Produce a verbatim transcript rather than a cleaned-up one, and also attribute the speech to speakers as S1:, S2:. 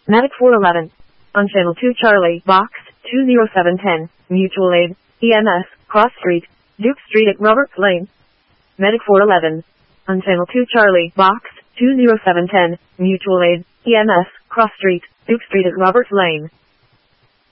S1: Medic four eleven. On Channel two Charlie, Box two zero seven one zero, Mutual Aid, E M S, Cross Street, Duke Street at Roberts Lane. Medic four eleven. On Channel two Charlie, Box two zero seven one zero, Mutual Aid, E M S, Cross Street, Duke Street at Roberts Lane.